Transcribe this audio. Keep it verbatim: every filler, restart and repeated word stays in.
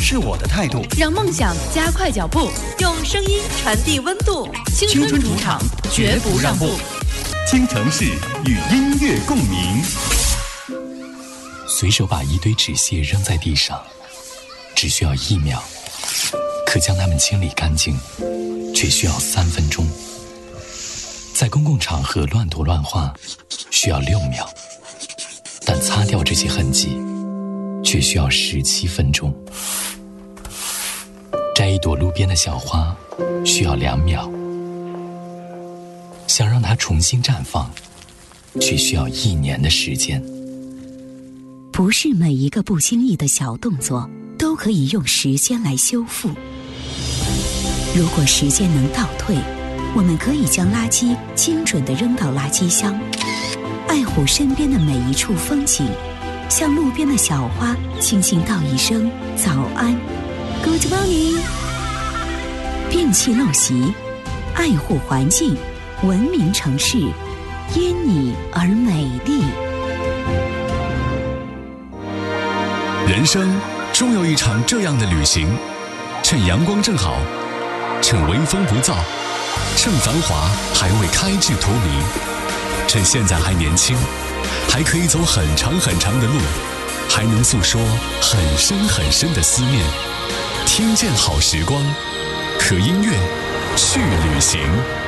是我的态度， 让梦想加快脚步，用声音传递温度。青春主场，绝不让步。 京城市与音乐共鸣。 随手把一堆纸屑扔在地上，只需要一秒，可将它们清理干净，却需要三分钟。在公共场合乱涂乱画，需要六秒，但擦掉这些痕迹，却需要十七分钟。摘一朵路边的小花，需要两秒，想让它重新绽放，却需要一年的时间。 不是每一个不经意的小动作都可以用时间来修复。如果时间能倒退，我们可以将垃圾精准地扔到垃圾箱，爱护身边的每一处风景，向路边的小花轻轻道一声早安 Good morning。 摒弃陋习，爱护环境，文明城市因你而美丽。 人生终有一场这样的旅行，趁阳光正好，趁微风不燥，趁繁华还未开至荼蘼，趁现在还年轻，还可以走很长很长的路，还能诉说很深很深的思念。听见好时光，和音乐去旅行。